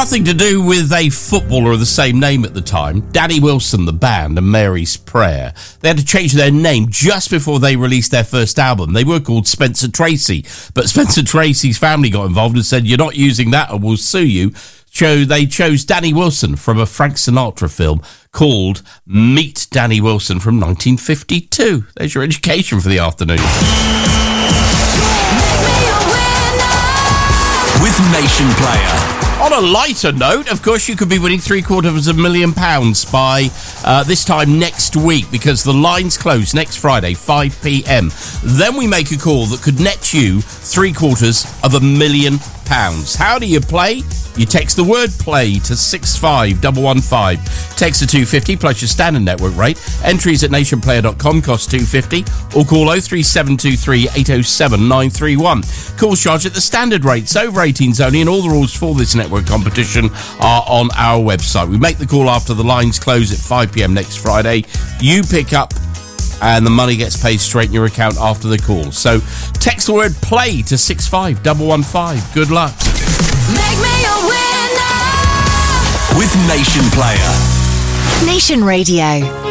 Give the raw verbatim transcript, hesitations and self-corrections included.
Nothing to do with a footballer of the same name at the time. Danny Wilson, the band, and Mary's Prayer. They had to change their name just before they released their first album. They were called Spencer Tracy, but Spencer Tracy's family got involved and said, "You're not using that or we'll sue you." So they chose Danny Wilson from a Frank Sinatra film called Meet Danny Wilson from nineteen fifty-two. There's your education for the afternoon. With Nation Player. On a lighter note, of course, you could be winning three quarters of a million pounds by uh, this time next week, because the lines close next Friday, five p.m. Then we make a call that could net you three quarters of a million pounds. How do you play? You text the word play to six five one one five. Text to two fifty plus your standard network rate. Entries at nation player dot com cost two fifty, or call oh three seven two three eight oh seven nine three one. Calls charged at the standard rates, over eighteens only, and all the rules for this network competition are on our website. We make the call after the lines close at five p.m. next Friday. You pick up and the money gets paid straight in your account after the call. So text the word play to six five one one five. Good luck. Make me a winner with Nation Player. Nation Radio.